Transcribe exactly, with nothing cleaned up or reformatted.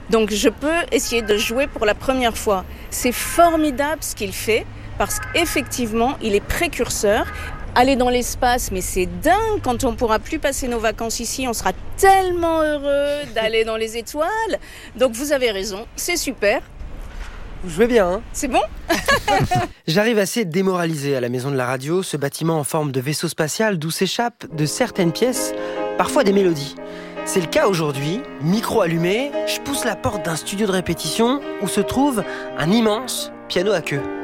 Donc je peux essayer de jouer pour la première fois. C'est formidable ce qu'il fait parce qu'effectivement, il est précurseur. Aller dans l'espace, mais c'est dingue, quand on ne pourra plus passer nos vacances ici, on sera tellement heureux d'aller dans les étoiles. Donc vous avez raison, c'est super. Vous jouez bien, hein ? C'est bon ? J'arrive assez démoralisé à la maison de la radio, ce bâtiment en forme de vaisseau spatial d'où s'échappent de certaines pièces, parfois des mélodies. C'est le cas aujourd'hui, micro allumé, je pousse la porte d'un studio de répétition où se trouve un immense piano à queue.